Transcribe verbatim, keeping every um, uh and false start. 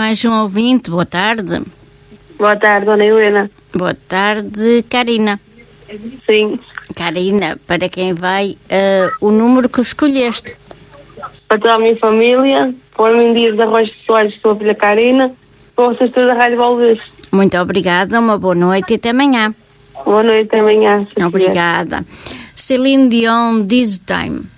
mais um ouvinte. Boa tarde. Boa tarde, dona Helena. Boa tarde, Karina. Sim. Karina, para quem vai uh, o número que escolheste? Para toda a minha família, para o Dias de Arroz de Soares, sua filha Karina, para vocês todos da Rádio Valdez. Muito obrigada, uma boa noite e até amanhã. Boa noite, até amanhã. Obrigada. Celine Dion, This Time.